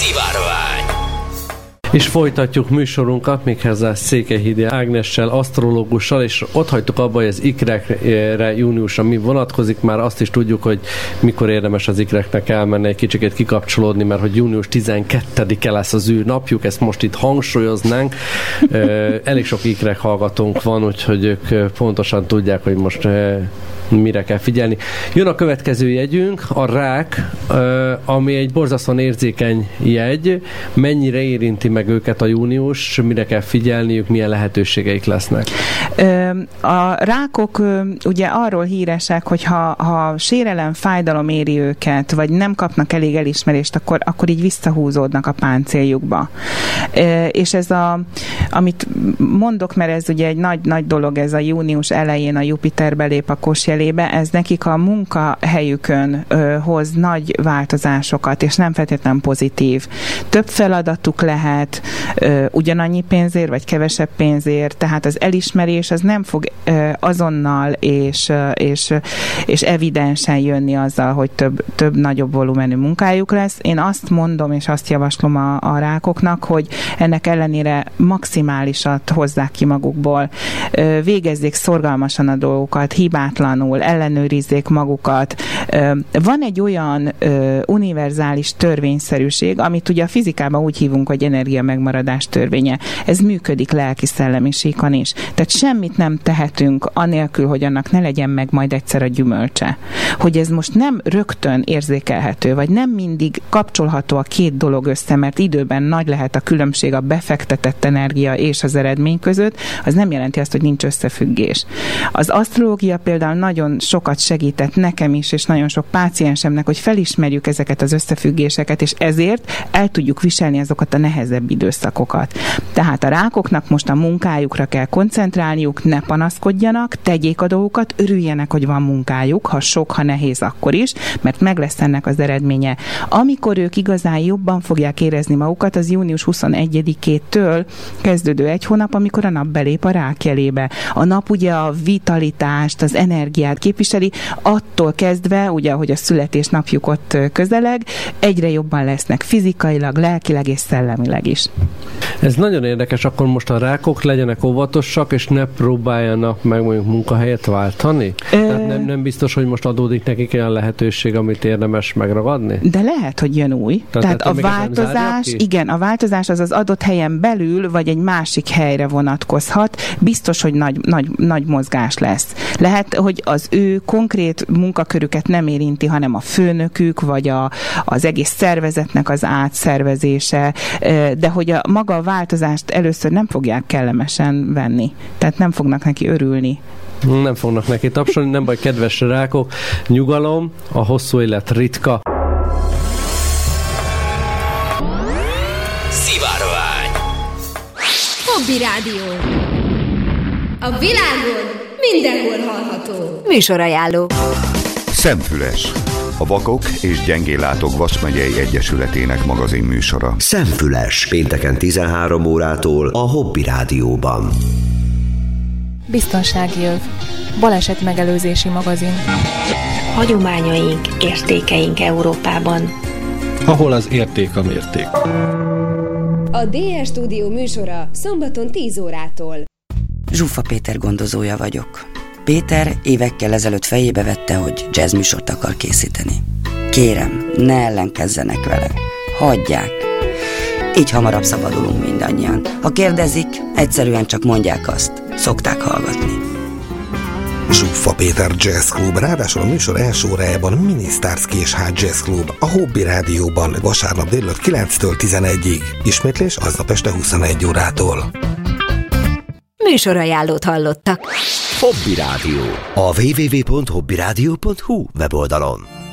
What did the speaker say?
Szivárvány. És folytatjuk műsorunkat, méghozzá Székelyhidi Ágnessel, asztrológussal, és ott hagytuk abba, hogy az ikrekre júniusra mi vonatkozik. Már azt is tudjuk, hogy mikor érdemes az ikreknek elmenni, egy kicsikét kikapcsolódni, mert hogy június 12-e lesz az ő napjuk, ezt most itt hangsúlyoznánk. Elég sok ikrek hallgatónk van, úgyhogy ők pontosan tudják, hogy most mire kell figyelni. Jön a következő jegyünk, a rák, ami egy borzasztóan érzékeny jegy. Mennyire érinti meg őket a június, mire kell figyelniük, milyen lehetőségeik lesznek? A rákok ugye arról híresek, hogy ha sérelem, fájdalom éri őket, vagy nem kapnak elég elismerést, akkor így visszahúzódnak a páncéljukba. És ez amit mondok, mert ez ugye egy nagy dolog, ez a június elején a Jupiter belép a Kos jelébe, ez nekik a munkahelyükön hoz nagy változásokat, és nem feltétlenül pozitív. Több feladatuk lehet, ugyanannyi pénzért, vagy kevesebb pénzért, tehát az elismerés az nem fog azonnal és evidensen jönni azzal, hogy több nagyobb volumenű munkájuk lesz. Én azt mondom, és azt javaslom a rákoknak, hogy ennek ellenére maximálisat hozzák ki magukból. Végezzék szorgalmasan a dolgokat, hibátlanul, ellenőrizzék magukat. Van egy olyan univerzális törvényszerűség, amit ugye a fizikában úgy hívunk, hogy energia megmaradás törvénye. Ez működik lelki-szellemi síkon is. Tehát semmit nem tehetünk anélkül, hogy annak ne legyen meg majd egyszer a gyümölcse. Hogy ez most nem rögtön érzékelhető, vagy nem mindig kapcsolható a két dolog össze, mert időben nagy lehet a különbség a befektetett energia és az eredmény között, az nem jelenti azt, hogy nincs összefüggés. Az asztrológia például nagyon sokat segített nekem is, és nagyon sok páciensemnek, hogy felismerjük ezeket az összefüggéseket, és ezért el tudjuk viselni azokat a nehezebb időszakokat. Tehát a rákoknak most a munkájukra kell koncentrálniuk, ne panaszkodjanak, tegyék a dolgokat, örüljenek, hogy van munkájuk, ha sok, ha nehéz, akkor is, mert meg lesz ennek az eredménye. Amikor ők igazán jobban fogják érezni magukat, az június 21-től kezdődő egy hónap, amikor a nap belép a rák jelébe. A nap ugye a vitalitást, az energiát képviseli, attól kezdve, ugye, ahogy a születésnapjuk ott közeleg, egyre jobban lesznek fizikailag, lelkileg és szellemileg is. Ez nagyon érdekes, akkor most a rákok legyenek óvatosak, és ne próbáljanak meg mondjuk munkahelyet váltani? Tehát nem biztos, hogy most adódik nekik olyan lehetőség, amit érdemes megragadni? De lehet, hogy jön új. Tehát a változás, igen, a változás az adott helyen belül, vagy egy másik helyre vonatkozhat. Biztos, hogy nagy mozgás lesz. Lehet, hogy az ő konkrét munkakörüket nem érinti, hanem a főnökük, vagy az egész szervezetnek az átszervezése, de hogy maga a változást először nem fogják kellemesen venni. Tehát nem fognak neki örülni. Nem fognak neki tapsolni, nem baj, kedves rákok, nyugalom, a hosszú élet ritka. Szivárvány. Hobby Rádió. A világon mindenhol hallható. Műsorajánló. Szemfüles. A Vakok és Gyengéllátók Vas-megyei Egyesületének magazin műsora. Szemfüles. Pénteken 13 órától a Hobby Rádióban. Biztonsági öv. Baleset megelőzési magazin. Hagyományaink, értékeink Európában. Ahol az érték a mérték. A DS Stúdió műsora szombaton 10 órától. Zsuffa Péter gondozója vagyok. Péter évekkel ezelőtt fejébe vette, hogy jazzműsort akar készíteni. Kérem, ne ellenkezzenek vele. Hagyják. Így hamarabb szabadulunk mindannyian. Ha kérdezik, egyszerűen csak mondják azt. Szokták hallgatni. Zsuffa Péter Jazz Club, ráadásul a műsor első órájában Mini Starsky és H Jazz Club, a Hobby Rádióban vasárnap délelőtt 9-től 11-ig. Ismétlés aznap este 21 órától. Műsorajánlót hallottak. Hobby Rádió. A www.hobbyradio.hu weboldalon.